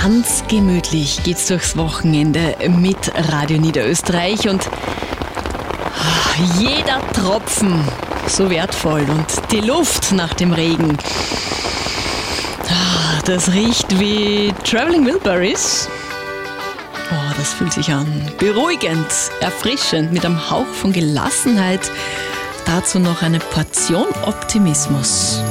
Ganz gemütlich geht's durchs Wochenende mit Radio Niederösterreich und jeder Tropfen so wertvoll und die Luft nach dem Regen. Das riecht wie Traveling Wilburys. Oh, das fühlt sich an. Beruhigend, erfrischend, mit einem Hauch von Gelassenheit. Dazu noch eine Portion Optimismus.